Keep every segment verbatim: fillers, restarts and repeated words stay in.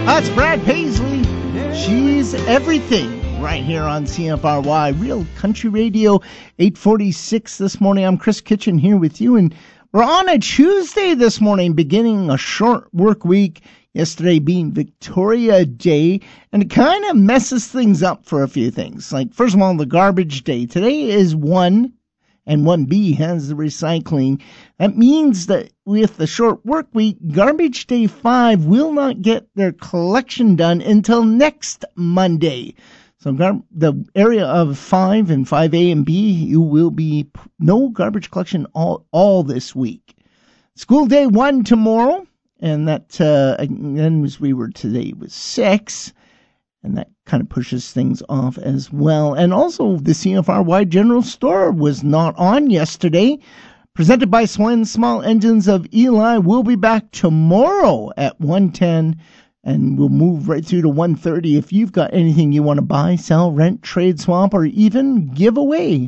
That's Brad Paisley. She's everything right here on C F R Y, Real Country Radio, eight forty-six this morning. I'm Chris Kitchen here with you, and we're on a Tuesday this morning, beginning a short work week, yesterday being Victoria Day, and it kind of messes things up for a few things. Like, first of all, the garbage day. Today is one, and one B has the recycling. That means that with the short work week, Garbage Day five will not get their collection done until next Monday. So gar- the area of five and five A and B, you will be p- no garbage collection all, all this week. School day one tomorrow, and that, uh, again, as we were today, was six. And that kind of pushes things off as well. And also, the C F R Y General Store was not on yesterday. Presented by Swen Small Engines of Eli. We'll be back tomorrow at one ten, and we'll move right through to one thirty if you've got anything you want to buy, sell, rent, trade, swap, or even give away.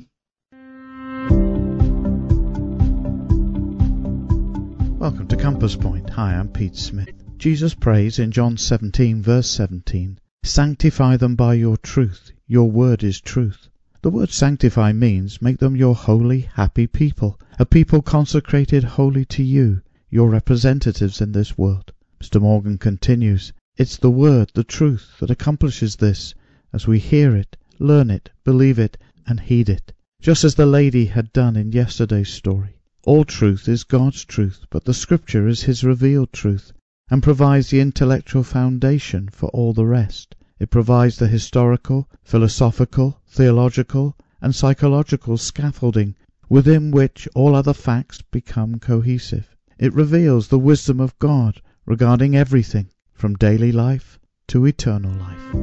Welcome to Compass Point. Hi, I'm Pete Smith. Jesus prays in John seventeen, verse seventeen, "Sanctify them by your truth. Your word is truth." The word sanctify means make them your holy, happy people, a people consecrated wholly to you, your representatives in this world. Mister Morgan continues, "It's the word, the truth, that accomplishes this, as we hear it, learn it, believe it, and heed it, just as the lady had done in yesterday's story. All truth is God's truth, but the Scripture is His revealed truth, and provides the intellectual foundation for all the rest. It provides the historical, philosophical, theological, and psychological scaffolding within which all other facts become cohesive. It reveals the wisdom of God regarding everything, from daily life to eternal life."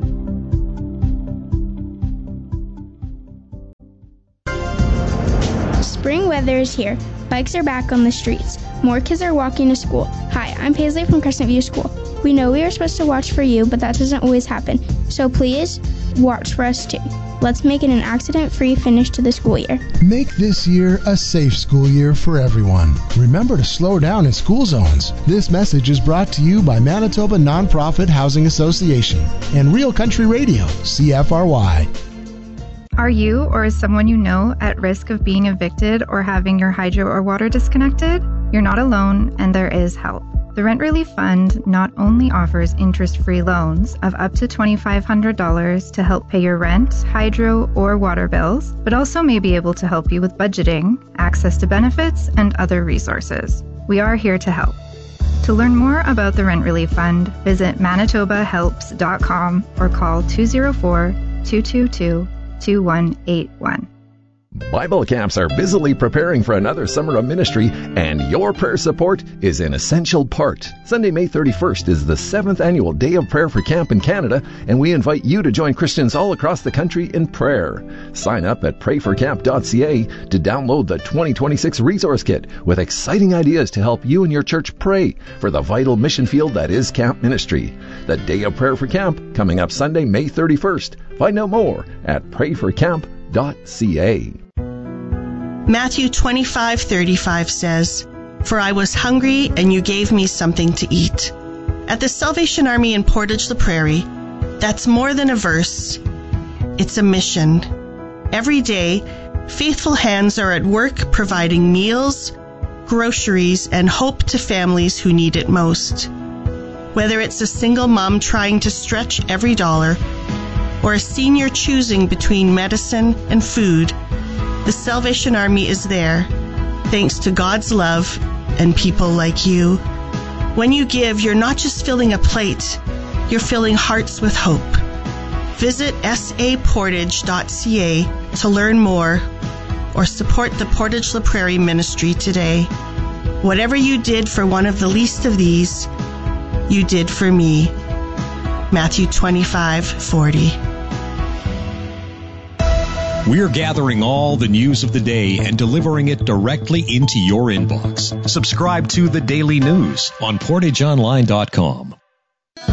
Spring weather is here. Bikes are back on the streets. More kids are walking to school. Hi, I'm Paisley from Crescent View School. We know we are supposed to watch for you, but that doesn't always happen. So please, watch for us too. Let's make it an accident-free finish to the school year. Make this year a safe school year for everyone. Remember to slow down in school zones. This message is brought to you by Manitoba Nonprofit Housing Association and Real Country Radio, C F R Y. Are you or is someone you know at risk of being evicted or having your hydro or water disconnected? You're not alone, and there is help. The Rent Relief Fund not only offers interest-free loans of up to two thousand five hundred dollars to help pay your rent, hydro, or water bills, but also may be able to help you with budgeting, access to benefits, and other resources. We are here to help. To learn more about the Rent Relief Fund, visit manitoba helps dot com or call two oh four, two two two, two one eight one. Bible camps are busily preparing for another summer of ministry, and your prayer support is an essential part. Sunday, May thirty-first is the seventh annual Day of Prayer for Camp in Canada, and we invite you to join Christians all across the country in prayer. Sign up at pray for camp dot c a to download the twenty twenty-six Resource Kit with exciting ideas to help you and your church pray for the vital mission field that is camp ministry. The Day of Prayer for Camp coming up Sunday, May thirty-first. Find out more at pray for camp dot c a. Matthew twenty-five thirty-five says, "For I was hungry, and you gave me something to eat." At the Salvation Army in Portage la Prairie, that's more than a verse. It's a mission. Every day, faithful hands are at work providing meals, groceries, and hope to families who need it most. Whether it's a single mom trying to stretch every dollar, or a senior choosing between medicine and food, the Salvation Army is there, thanks to God's love and people like you. When you give, you're not just filling a plate, you're filling hearts with hope. Visit s a portage dot c a to learn more or support the Portage la Prairie ministry today. Whatever you did for one of the least of these, you did for me. Matthew twenty-five forty. We're gathering all the news of the day and delivering it directly into your inbox. Subscribe to The Daily News on portage online dot com.